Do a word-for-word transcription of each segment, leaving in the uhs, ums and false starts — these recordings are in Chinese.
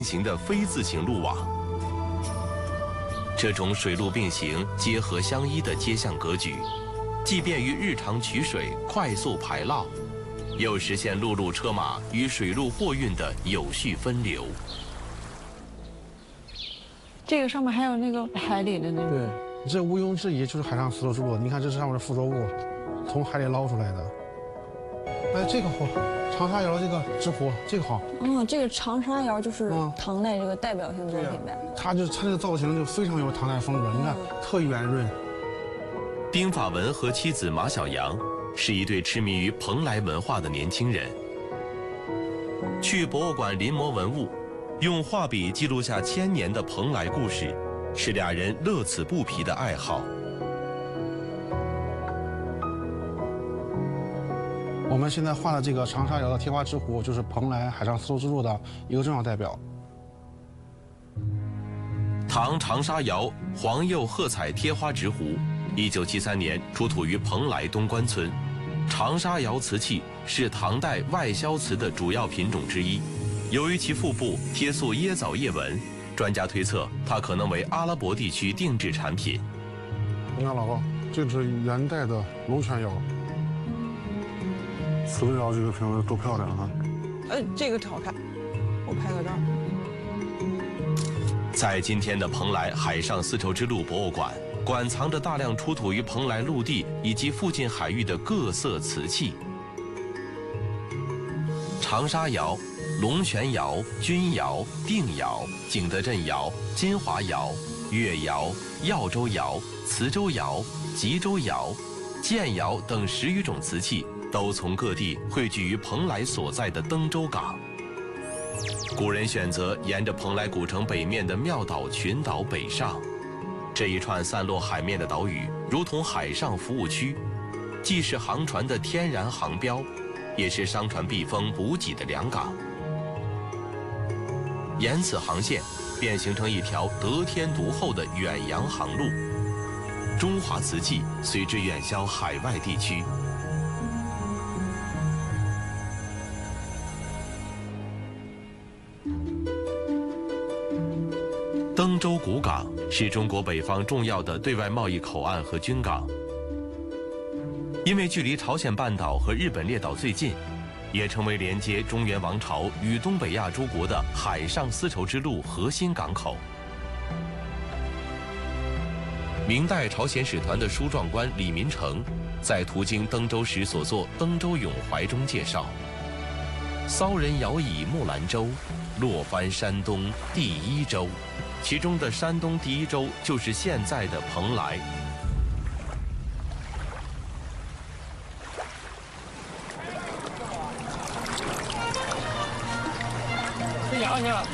形的非字形路网。这种水陆并行、结合相依的街巷格局，既便于日常取水、快速排涝，又实现陆路车马与水陆货运的有序分流。 这个上面还有那个海里的那个。 对，这毋庸置疑就是海上丝绸之路。你看这是上面的附着物，从海里捞出来的。哎，这个好，长沙窑这个质朴，这个好。 嗯，这个长沙窑就是唐代这个代表性作品呗。 它就它这个造型就非常有唐代风格，你看特圆润。 丁法文和妻子马小阳是一对痴迷于蓬莱文化的年轻人。去博物馆临摹文物，用画笔记录下千年的蓬莱故事，是俩人乐此不疲的爱好。 我们现在画的这个长沙窑的贴花之壶，就是蓬莱海上丝绸之路的一个重要代表。 唐长沙窑黄釉褐彩贴花直壶，一九七三年出土于蓬莱东关村。长沙窑瓷器是唐代外销瓷的主要品种之一。由于其腹部贴塑椰枣叶纹，专家推测它可能为阿拉伯地区定制产品。 你看老高，这是元代的龙泉窑。瓷窑这个瓶子多漂亮啊！ 呃，这个好看，我拍个照。 在今天的蓬莱海上丝绸之路博物馆，馆藏着大量出土于蓬莱陆地以及附近海域的各色瓷器。长沙窑、龙泉窑、钧窑、定窑、景德镇窑、金华窑、越窑、耀州窑、磁州窑、吉州窑、建窑等十余种瓷器，都从各地汇聚于蓬莱所在的登州港。古人选择沿着蓬莱古城北面的庙岛群岛北上，这一串散落海面的岛屿如同海上服务区，既是航船的天然航标，也是商船避风补给的良港。沿此航线，便形成一条得天独厚的远洋航路，中华瓷器随之远销海外地区。登州古港是中国北方重要的对外贸易口岸和军港，因为距离朝鲜半岛和日本列岛最近，也成为连接中原王朝与东北亚诸国的海上丝绸之路核心港口。明代朝鲜使团的书状官李民成在途经登州时所作《登州咏怀》中介绍：“骚人遥以木兰舟，落帆山东第一州。”其中的山东第一州就是现在的蓬莱。 这牙去了。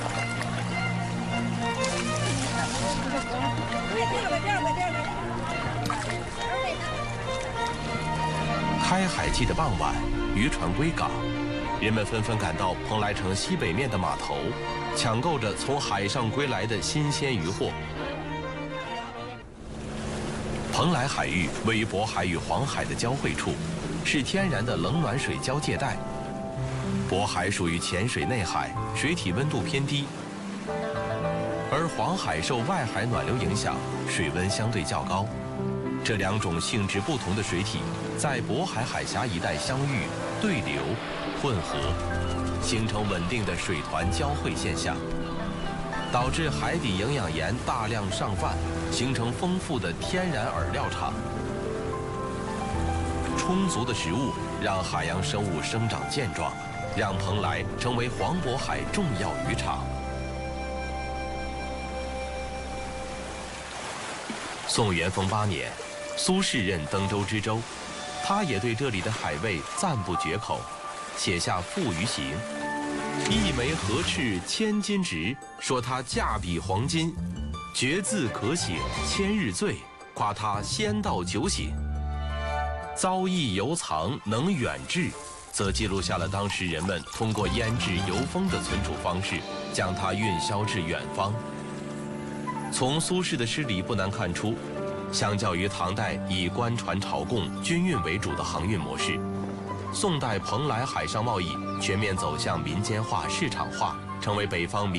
开海季的傍晚，渔船归港，人们纷纷赶到蓬莱城西北面的码头，抢购着从海上归来的新鲜渔获。蓬莱海域位于渤海与黄海的交汇处，是天然的冷暖水交界带。渤海属于浅水内海，水体温度偏低，而黄海受外海暖流影响，水温相对较高。这两种性质不同的水体在渤海海峡一带相遇、对流、混合，形成稳定的水团交汇现象，导致海底营养盐大量上泛，形成丰富的天然饵料场。充足的食物让海洋生物生长健壮，让蓬莱成为黄渤海重要渔场。宋元丰八年，苏轼任登州知州，他也对这里的海味赞不绝口，写下《赋鱼行》：“一枚河翅千金值，说它价比黄金，绝字可醒千日醉，夸它仙道酒醒。糟糠犹藏能远志，则记录下了当时人们通过腌制油封的存储方式，将它运销至远方。”从苏轼的诗里不难看出，相较于唐代以官船朝贡、军运为主的航运模式，宋代蓬莱海上贸易全面走向民间化、市场化，成为北方民